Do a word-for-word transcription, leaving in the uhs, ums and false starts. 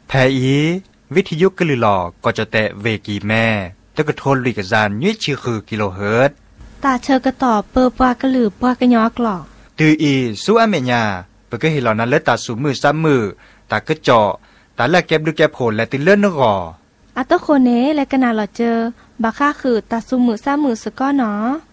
แพอีวิทยุกลือหลอก็จะแตะเวกีแม่แต่ก็โทนลุยกะจานยุ้ยชื่อคือกิโลเฮิรตซ์ตาเชอกระต่อเปอปากระหลือปากระยอกหลอกตืออีสู้อเมญาเปก็เห็นเหล่านั้นและตาสูมือซ้ำมือตากระเจาะตาแลกแก็บดูแก็บโผล่และติเลื่อนนกออัตโคเนและกะนาหลอเจอบาค่าคือตาสูมือซ้ำมือสะก้อหนอ